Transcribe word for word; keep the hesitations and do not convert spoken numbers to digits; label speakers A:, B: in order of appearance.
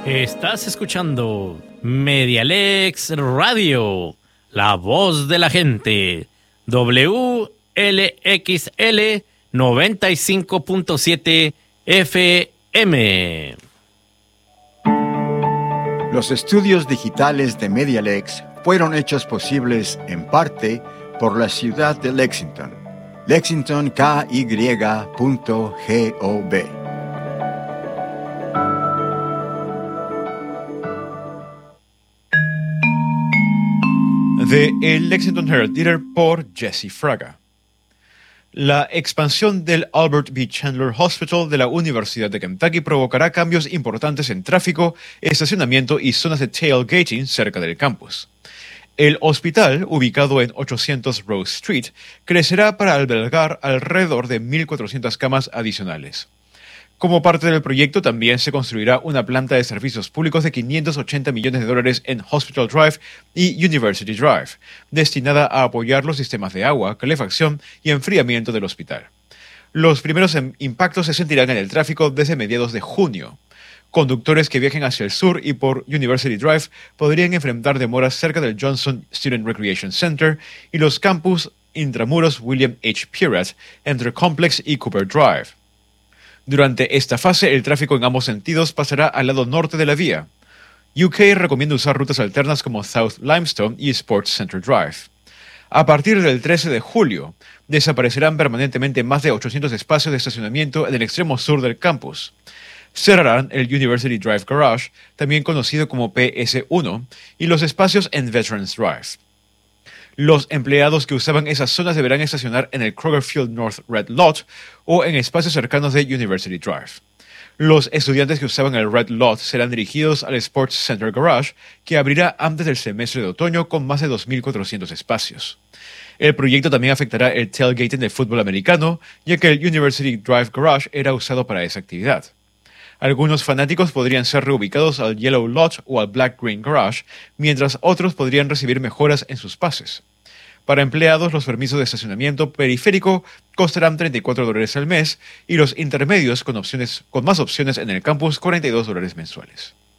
A: Estás escuchando Medialex Radio, la voz de la gente, W L X L noventa y cinco punto siete F M.
B: Los estudios digitales de Medialex fueron hechos posibles en parte por la ciudad de Lexington. Lexington K Y punto gov.
C: De el Lexington Herald Leader por Jesse Fraga. La expansión del Albert B. Chandler Hospital de la Universidad de Kentucky provocará cambios importantes en tráfico, estacionamiento y zonas de tailgating cerca del campus. El hospital, ubicado en ochocientos Rose Street, crecerá para albergar alrededor de mil cuatrocientas camas adicionales. Como parte del proyecto, también se construirá una planta de servicios públicos de quinientos ochenta millones de dólares en Hospital Drive y University Drive, destinada a apoyar los sistemas de agua, calefacción y enfriamiento del hospital. Los primeros impactos se sentirán en el tráfico desde mediados de junio. Conductores que viajen hacia el sur y por University Drive podrían enfrentar demoras cerca del Johnson Student Recreation Center y los campus intramuros William H. Pierrett entre Complex y Cooper Drive. Durante esta fase, el tráfico en ambos sentidos pasará al lado norte de la vía. U K recomienda usar rutas alternas como South Limestone y Sports Center Drive. A partir del trece de julio, desaparecerán permanentemente más de ochocientos espacios de estacionamiento en el extremo sur del campus. Cerrarán el University Drive Garage, también conocido como P S uno, y los espacios en Veterans Drive. Los empleados que usaban esas zonas deberán estacionar en el Kroger Field North Red Lot o en espacios cercanos de University Drive. Los estudiantes que usaban el Red Lot serán dirigidos al Sports Center Garage, que abrirá antes del semestre de otoño con más de dos mil cuatrocientos espacios. El proyecto también afectará el tailgating del fútbol americano, ya que el University Drive Garage era usado para esa actividad. Algunos fanáticos podrían ser reubicados al Yellow Lot o al Black Green Garage, mientras otros podrían recibir mejoras en sus pases. Para empleados, los permisos de estacionamiento periférico costarán treinta y cuatro dólares al mes y los intermedios con, opciones, con más opciones en el campus cuarenta y dos dólares mensuales.